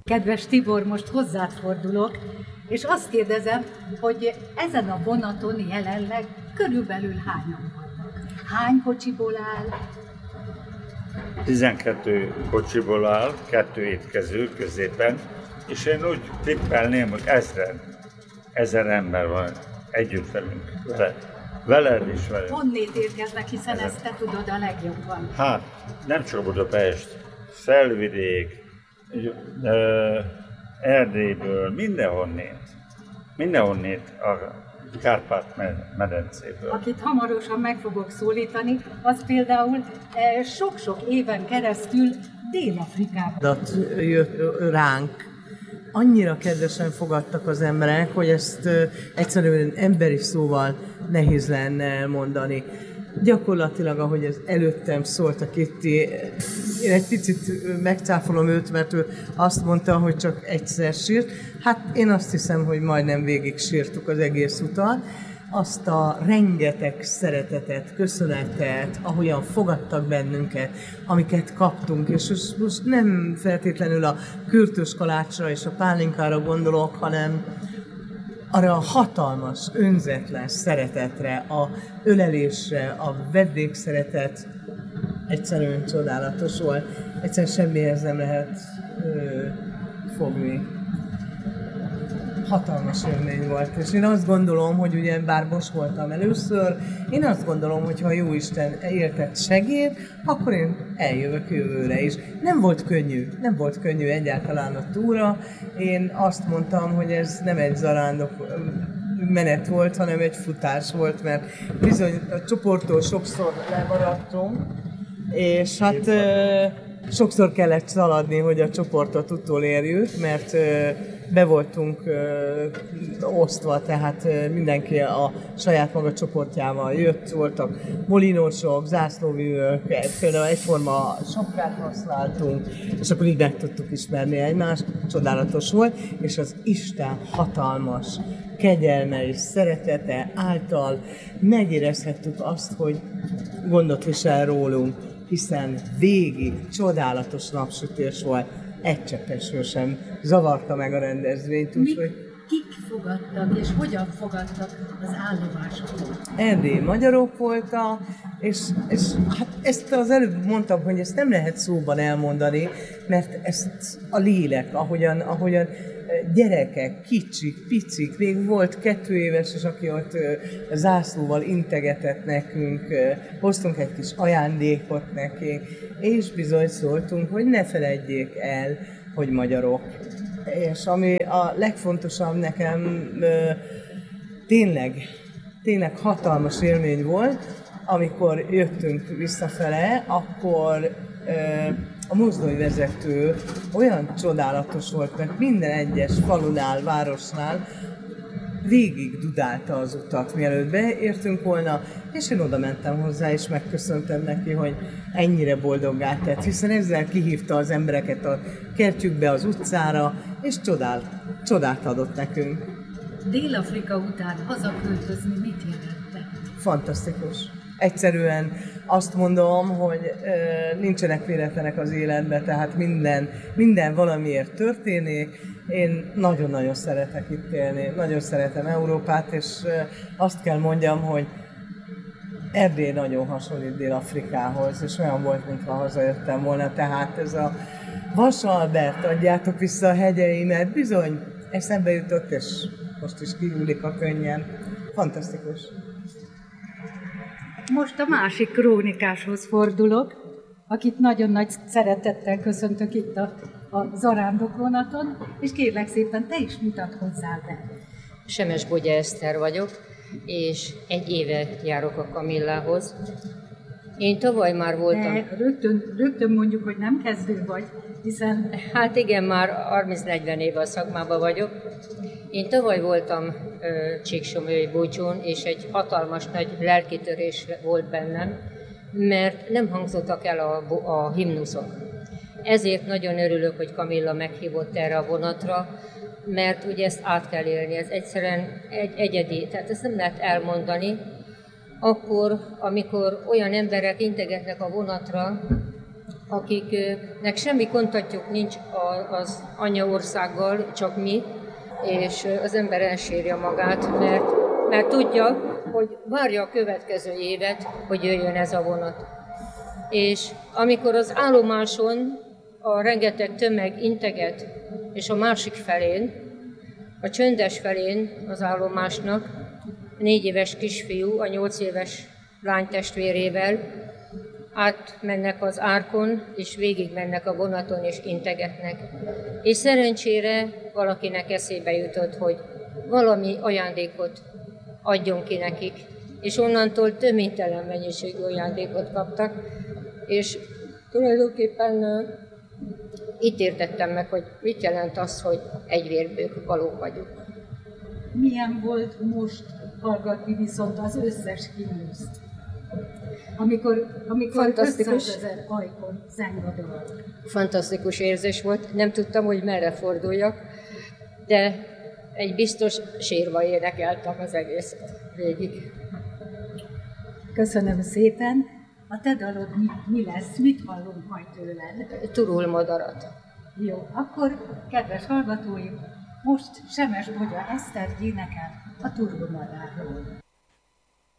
Kedves Tibor, most hozzád fordulok, és azt kérdezem, hogy ezen a vonaton jelenleg körülbelül hányan vannak? Hány kocsiból áll? 12 kocsiból áll, 2 étkező középen, és én úgy tippelném, hogy 1000 ember van együtt velünk. Veled is velünk. Honnét érkeznek, hiszen ezt te tudod a legjobban. Hát, nem csak Budapest, Felvidék, Erdélyből, mindenhonnét a Kárpát-medencéből. Akit hamarosan meg fogok szólítani, az például sok-sok éven keresztül Dél-Afrikában jött ránk. Annyira kedvesen fogadtak az emberek, hogy ezt egyszerűen emberi szóval nehéz lenne elmondani. Gyakorlatilag, ahogy ez előttem szólt a Kitty, én egy picit megcáfolom őt, mert ő azt mondta, hogy csak egyszer sírt. Hát én azt hiszem, hogy majdnem végig sírtuk az egész utat. Azt a rengeteg szeretetet, köszönetet, ahogyan fogadtak bennünket, amiket kaptunk, és most nem feltétlenül a kürtös kalácsra és a pálinkára gondolok, hanem arra a hatalmas, önzetlen szeretetre, a ölelésre, a vendégszeretet egyszerűen csodálatos volt. Egyszerűen semmihez nem lehet fogni. Hatalmas élmény volt, és én azt gondolom, hogy ugye bár most voltam először, én azt gondolom, hogy ha Jóisten értett segít, akkor én eljövök jövőre is. Nem volt könnyű egyáltalán a túra. Én azt mondtam, hogy ez nem egy zarándok menet volt, hanem egy futás volt, mert bizony a csoporttól sokszor lemaradtunk, és hát sokszor kellett szaladni, hogy a csoportot utolérjük, mert be voltunk osztva, tehát mindenki a saját maga csoportjával jött, voltak molinósok, zászlóvivők, például egyforma sapkát használtunk, és akkor így meg tudtuk ismerni egymást, csodálatos volt, és az Isten hatalmas kegyelme és szeretete által megérezhettük azt, hogy gondot visel rólunk, hiszen végig csodálatos napsütés volt, egy cseppesről sem zavarta meg a rendezvényt, úgyhogy... Kik fogadtak, és hogyan fogadtak az állomásokon? Erdélyi magyarok voltak, és hát ezt az előbb mondtam, hogy ezt nem lehet szóban elmondani, mert ezt a lélek, ahogyan gyerekek, kicsik, picik, még volt 2 éves, és aki ott zászlóval integetett nekünk, hoztunk egy kis ajándékot neki, és bizony szóltunk, hogy ne feledjék el, hogy magyarok. És ami a legfontosabb nekem, tényleg hatalmas élmény volt, amikor jöttünk visszafele, akkor a mozdonyvezető olyan csodálatos volt, mert minden egyes falunál, városnál végig dudálta az utat, mielőtt beértünk volna, és én oda mentem hozzá, és megköszöntem neki, hogy ennyire boldoggá tett, hiszen ezzel kihívta az embereket a kertjükbe, az utcára, és csodát adott nekünk. Dél-Afrika után hazaköltözni mit jelentett? Fantasztikus. Egyszerűen azt mondom, hogy nincsenek véletlenek az életben, tehát minden valamiért történik. Én nagyon-nagyon szeretek itt élni, nagyon szeretem Európát, és azt kell mondjam, hogy Erdély nagyon hasonlít Dél-Afrikához, és olyan volt, mintha hazajöttem volna, tehát ez a Vasalbert, adjátok vissza a hegyeimet, bizony eszembe jutott, és most is kiülik a könnyen. Fantasztikus. Most a másik krónikáshoz fordulok, akit nagyon nagy szeretettel köszöntök itt a zarándokvonaton, és kérlek szépen, te is mutatkozzál be. Semes Bogya Eszter vagyok, és 1 éve járok a Kamillához. Én tavaly már voltam... De rögtön mondjuk, hogy nem kezdő vagy, hiszen... Hát igen, már 30-40 éve a szakmában vagyok. Én tavaly voltam Csíksomlyai búcsún, és egy hatalmas nagy lelkitörés volt bennem, mert nem hangzottak el a himnuszok. Ezért nagyon örülök, hogy Kamilla meghívott erre a vonatra, mert ugye ezt át kell élni, ez egyszerűen egyedi, tehát ezt nem lehet elmondani. Akkor, amikor olyan emberek integetnek a vonatra, akiknek semmi kontaktjuk nincs az anyaországgal, csak mi, és az ember elsírja magát, mert tudja, hogy várja a következő évet, hogy jöjjön ez a vonat. És amikor az állomáson a rengeteg tömeg integet, és a másik felén, a csöndes felén az állomásnak 4 éves kisfiú a 8 éves lány testvérével átmennek az árkon, és végigmennek a vonaton, és integetnek. És szerencsére valakinek eszébe jutott, hogy valami ajándékot adjon ki nekik. És onnantól töménytelen mennyiségű ajándékot kaptak, és tulajdonképpen itt értettem meg, hogy mit jelent az, hogy egyvérbők valók vagyunk. Milyen volt most hallgatni viszont az összes himnuszt? Amikor Fantasztikus. 500 000 ajkon zeng a dal. Fantasztikus érzés volt, nem tudtam, hogy merre forduljak, de egy biztos sírva énekeltem az egészet végig. Köszönöm szépen. A te dalod mi lesz? Mit hallunk majd tőled? Turul madarat. Jó, akkor kedves hallgatóim, most Semes Bogya Eszter énekel a Turulmadáról.